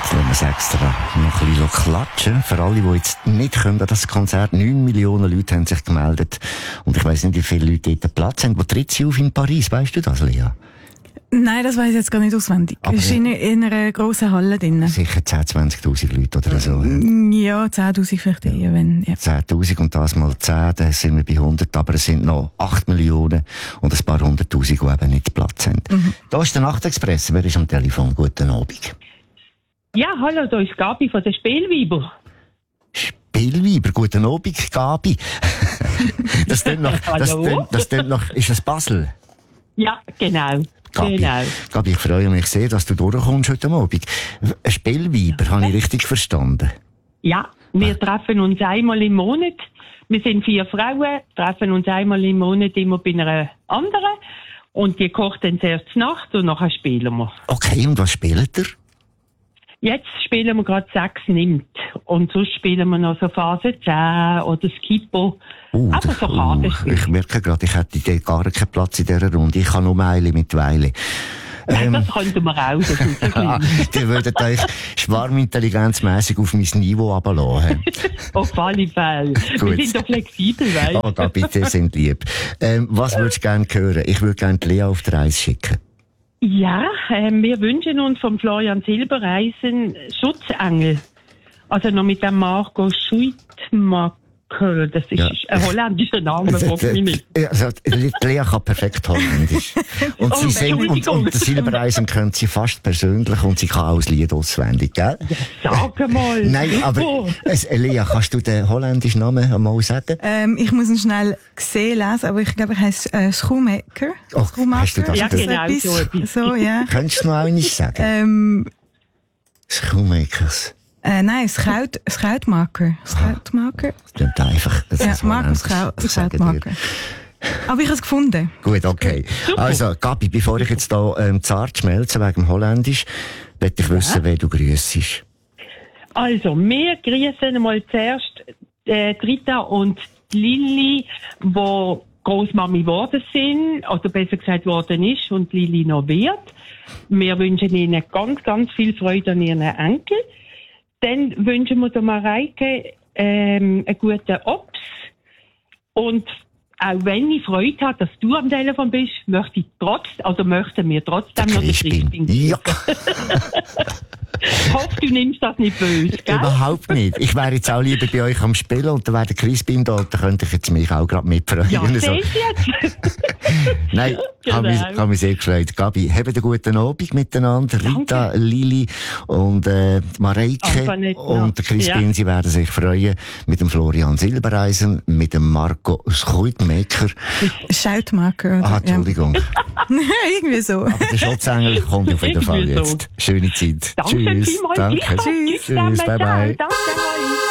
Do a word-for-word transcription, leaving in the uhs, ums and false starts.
Jetzt lassen wir es extra noch ein bisschen klatschen. Für alle, die jetzt nicht kommen an das Konzert. neun Millionen Leute haben sich gemeldet. Und ich weiss nicht, wie viele Leute dort Platz haben. Wo tritt sie auf in Paris? Weißt du das, Lea? Nein, das weiss ich jetzt gar nicht auswendig. Aber es ist in, in einer grossen Halle drin. Sicher zehntausend, zwanzigtausend Leute oder so. Ja, zehntausend vielleicht eher, wenn, ja. zehntausend und das mal zehn, dann sind wir bei hundert, aber es sind noch acht Millionen und ein paar hunderttausend, die eben nicht Platz haben. Mhm. Da ist der Nachtexpress, wer ist am Telefon? Guten Abend. Ja, hallo, da ist Gabi von der Spielweiber. Spielweiber, guten Abend, Gabi. das klingt noch, das klingt, das klingt noch, ist das Basel? Ja, genau. Gabi, genau. Gabi, ich freue mich sehr, dass du durchkommst heute Abend. Ein Spielweiber, habe ich richtig verstanden? Ja, wir treffen uns einmal im Monat. Wir sind vier Frauen, treffen uns einmal im Monat immer bei einer anderen. Und die kocht dann zuerst zur Nacht und nachher spielen wir. Okay, und was spielt ihr? Jetzt spielen wir gerade sechs nimmt. Und sonst spielen wir noch so Phase zehn oder Skippo. Uh, aber so Kartenspiel. Uh, ich merke gerade, ich hätte gar keinen Platz in dieser Runde. Ich kann nur Meile mit Weile. Nein, ähm, das könnten wir auch. Das ist so ah, die würden euch schwarmintelligenzmässig auf mein Niveau runterlassen. Auf alle Fälle. Wir sind doch flexibel, weißt du. Oh, da bitte, sind lieb. Ähm, was würdest du gerne hören? Ich würde gerne Lea auf die Reise schicken. Ja, äh, wir wünschen uns von Florian Silbereisen Schutzengel. Also noch mit dem Marco Schuitmacher. Das ist ja ein holländischer Name, frag mich nicht. Also, Lea kann perfekt Holländisch. Und, oh, sie singt, und, und den Silbereisen kennt sie fast persönlich und sie kann auch das Lied auswendig, gell? Ja, sag mal. Nein, aber es, Lea, kannst du den holländischen Namen einmal sagen? Ähm, ich muss ihn schnell sehen lesen, aber ich glaube, er heisst äh, Schuhmaker. Oh, hast du das ja, genau, etwas? so etwas. So, ja. Könntest du noch einmal sagen? Ähm, Schuhmakers. Äh, nein, Scout, Scoutmaker. Scoutmaker. Das klingt einfach. Das ja, ist Markus Scoutmaker. Aber ich habe es gefunden. Gut, okay. Super. Also, Gabi, bevor ich jetzt hier ähm, zart schmelze wegen dem Holländisch, möchte ich wissen, ja, wer du grüssest. Also, wir grüßen mal zuerst äh, Rita und Lilli, die Großmami geworden sind, oder besser gesagt worden ist und Lilli noch wird. Wir wünschen ihnen ganz, ganz viel Freude an ihren Enkel. Dann wünschen wir der Mareike ähm, einen guten Obst. Und auch wenn ich Freude habe, dass du am Telefon bist, möchte ich trotz, also möchten wir trotzdem noch den Crispin. Ja. Ich hoffe, du nimmst das nicht böse, gell? Überhaupt nicht. Ich wäre jetzt auch lieber bei euch am Spielen und da wäre der Crispin da und da könnte ich jetzt mich auch gerade mitfreuen. Ja, so. seht jetzt. Nein, genau. habe mich, hab mich sehr gefreut. Gabi, habt einen guten Abend miteinander. Rita, Danke. Lili und äh, Mareike und der Crispin, ja, sie werden sich freuen mit dem Florian Silbereisen, mit dem Marco Schuitmaker. Schautmaker. Ah, Entschuldigung. Ja. Irgendwie so. Aber der Schutzengel kommt auf jeden Fall jetzt. Schöne Zeit. Danke Tschüss. vielmals. Danke. Tschüss. Tschüss. Bye bye. Danke.